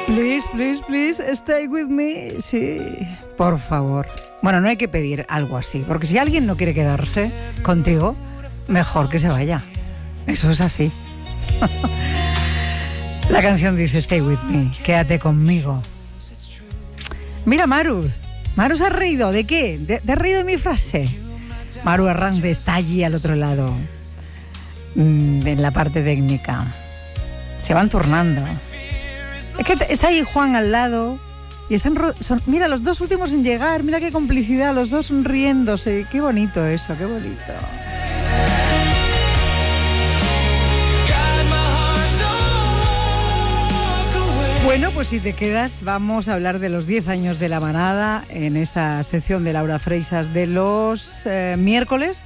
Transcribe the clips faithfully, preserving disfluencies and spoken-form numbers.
Please, please, please, stay with me. Sí, por favor. Bueno, no hay que pedir algo así, porque si alguien no quiere quedarse contigo, mejor que se vaya. Eso es así. La canción dice stay with me, quédate conmigo. Mira, Maru. Maru se ha reído. ¿De qué? ¿De, ¿Te has reído de mi frase? Maru Arranz está allí al otro lado, en la parte técnica. Se van turnando. Es que está ahí Juan al lado y están son, mira, los dos últimos en llegar, mira qué complicidad, los dos sonriéndose, qué bonito eso, qué bonito. Bueno, pues si te quedas, vamos a hablar de los diez años de La Manada en esta sección de Laura Freixas de los eh, miércoles.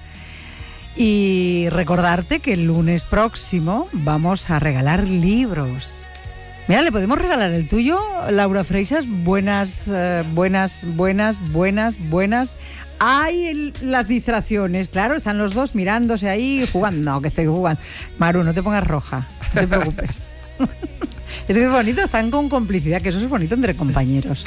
Y recordarte que el lunes próximo vamos a regalar libros. Mira, ¿le podemos regalar el tuyo, Laura Freixas? Buenas, eh, buenas, buenas, buenas, buenas. Hay el, las distracciones, claro, están los dos mirándose ahí, jugando. No, que estoy jugando. Maru, no te pongas roja, no te preocupes. Es que es bonito, están con complicidad, que eso es bonito entre compañeros.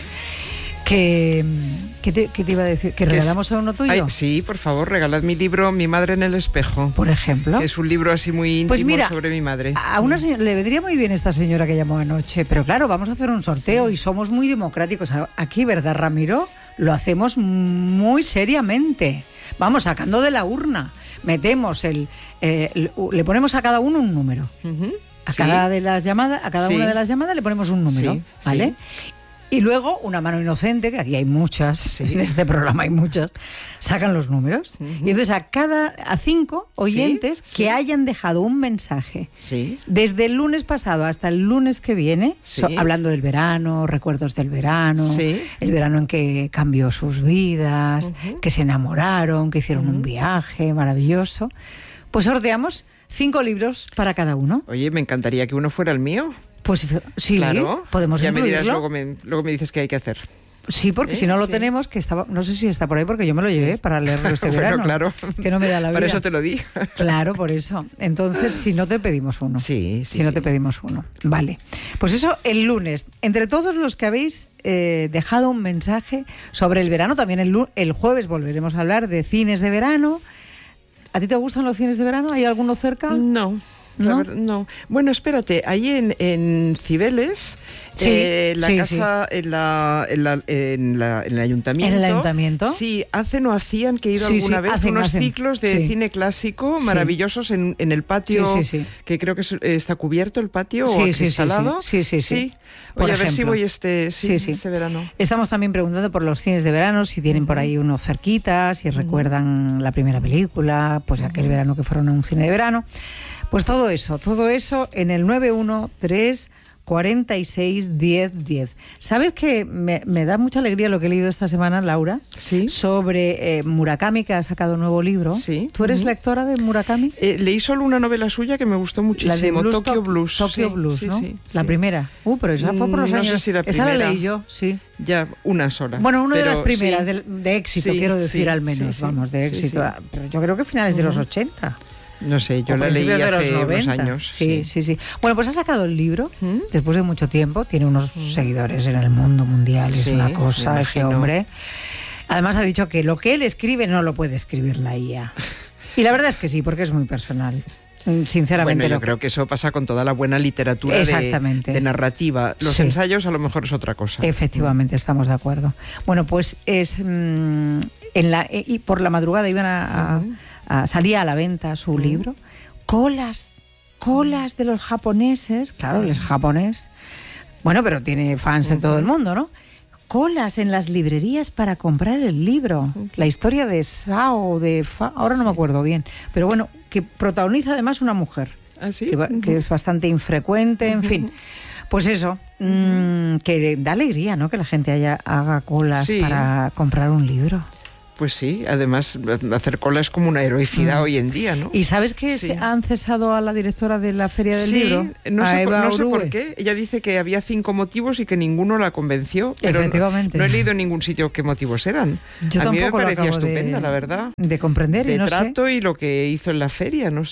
Que, ¿qué, te, ¿Qué te iba a decir? ¿Que regalamos a uno tuyo? Ay, sí, por favor, regalad mi libro Mi madre en el espejo. Por ejemplo. Que es un libro así muy íntimo, pues mira, sobre mi madre. A una señora, le vendría muy bien esta señora que llamó anoche, pero claro, vamos a hacer un sorteo sí. Y somos muy democráticos. Aquí, ¿verdad, Ramiro? Lo hacemos muy seriamente. Vamos sacando de la urna. Metemos el... Eh, le ponemos a cada uno un número. Uh-huh. A sí. cada de las llamadas, a cada sí. una de las llamadas le ponemos un número, sí, ¿vale? Sí. Y luego una mano inocente, que aquí hay muchas, sí. en este programa hay muchas, sacan los números. Uh-huh. Y entonces a cada a cinco oyentes sí, que sí. hayan dejado un mensaje sí. desde el lunes pasado hasta el lunes que viene, sí. so, hablando del verano, recuerdos del verano, sí. el verano en que cambió sus vidas, uh-huh. que se enamoraron, que hicieron uh-huh. un viaje maravilloso, pues sorteamos cinco libros para cada uno. Oye, me encantaría que uno fuera el mío. Pues sí, claro. Podemos ya incluirlo. Me dirás, luego, me, luego me dices qué hay que hacer. Sí, porque ¿Eh? si no lo sí. tenemos, que estaba, no sé si está por ahí, porque yo me lo llevé sí. para leerlo este bueno, verano. Claro. Que no me da la vida. Para eso te lo di. Claro, por eso. Entonces, si no te pedimos uno. Sí, sí. Si no sí. te pedimos uno. Vale. Pues eso, el lunes. Entre todos los que habéis eh, dejado un mensaje sobre el verano, también el, el jueves volveremos a hablar de cines de verano. ¿A ti te gustan los cines de verano? ¿Hay alguno cerca? No. ¿No? Ver, no. Bueno, espérate, ahí en, en Cibeles, sí, eh, la sí, casa, sí. En, la, en, la, en, la, en el ayuntamiento. ¿En el ayuntamiento? Sí, hacen o hacían, que he ido sí, alguna sí, vez, hacen, unos hacen. ciclos de sí. cine clásico maravillosos en, en el patio, sí, sí, sí. que creo que es, está cubierto el patio sí, o sí, acristalado. Sí, sí, sí. sí. sí. Voy Por a ver ejemplo. si voy este, sí, sí, sí. este verano. Estamos también preguntando por los cines de verano, si tienen uh-huh. por ahí unos cerquitas, si uh-huh. recuerdan la primera película, pues uh-huh. aquel verano que fueron a un cine de verano. Pues todo eso, todo eso en el nueve uno tres cuarenta y seis diez diez. ¿Sabes que me, me da mucha alegría lo que he leído esta semana, Laura? Sí. Sobre eh, Murakami, que ha sacado un nuevo libro. Sí. ¿Tú eres uh-huh. lectora de Murakami? Eh, leí solo una novela suya que me gustó muchísimo, la de Blues, Tokyo to- Blues. Tokyo sí, Blues, sí, ¿no? Sí, la sí. primera. Uh, pero esa fue por los no años. Sé si la esa primera. la leí yo, sí. Ya, una sola. Bueno, una pero, de las primeras sí. de, de éxito, sí, quiero decir, sí, al menos, sí, vamos, de sí, éxito. sí. Pero yo creo que finales uh-huh. de los ochenta. No sé, yo la leí de hace los unos años. Sí, sí, sí, sí. Bueno, pues ha sacado el libro ¿Mm? después de mucho tiempo. Tiene unos ¿Mm? seguidores en el mundo mundial. Es sí, una cosa, este hombre. Además ha dicho que lo que él escribe no lo puede escribir la I A. Y la verdad es que sí, porque es muy personal. Sinceramente. Bueno, yo lo... creo que eso pasa con toda la buena literatura de, de narrativa. Los sí. ensayos a lo mejor es otra cosa. Efectivamente, estamos de acuerdo. Bueno, pues es mmm, en la y por la madrugada iban a, uh-huh. a, a salía a la venta su uh-huh. libro. Colas, colas de los japoneses. Claro, él es japonés. Bueno, pero tiene fans uh-huh. en todo el mundo, ¿no? Colas en las librerías para comprar el libro. Uh-huh. La historia de Sao, de Fa, ahora no me acuerdo bien, pero bueno, que protagoniza además una mujer. ¿Ah, sí? que, uh-huh. que es bastante infrecuente, en uh-huh. fin. Pues eso, mmm, que da alegría, ¿no? Que la gente haya, haga colas sí. para comprar un libro. Pues sí, además hacer cola es como una heroicidad mm. hoy en día, ¿no? ¿Y sabes que sí. han cesado a la directora de la Feria del sí, Libro? No, sé por, no sé Orue. por qué. Ella dice que había cinco motivos y que ninguno la convenció. Pero Efectivamente. No, no he leído en ningún sitio qué motivos eran. Yo a mí me parecía estupenda, de, la verdad. De comprender de y no trato sé. y lo que hizo en la feria, no sé.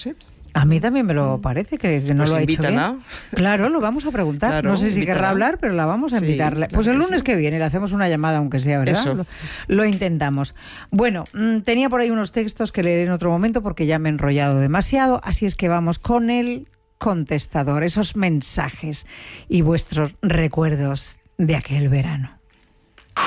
A mí también me lo parece, que, que no pues lo ha hecho bien. ¿no? Claro, lo vamos a preguntar. Claro, no sé si querrá hablar, pero la vamos a invitarle. Sí, claro, pues el lunes que, sí. que viene le hacemos una llamada, aunque sea, ¿verdad? Eso. Lo, lo intentamos. Bueno, mmm, tenía por ahí unos textos que leeré en otro momento porque ya me he enrollado demasiado, así es que vamos con el contestador, esos mensajes y vuestros recuerdos de aquel verano.